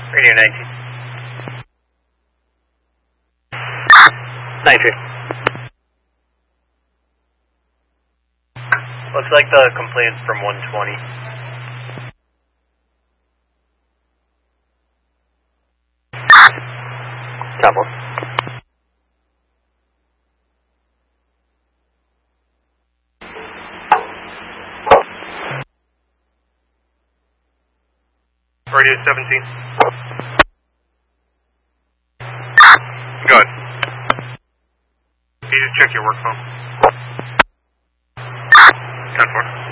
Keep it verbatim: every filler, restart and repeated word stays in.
Radio nineteen. nineteen. Looks like the complaint's from one twenty. Double. Radio seventeen. Good. You just check your work phone. ten four.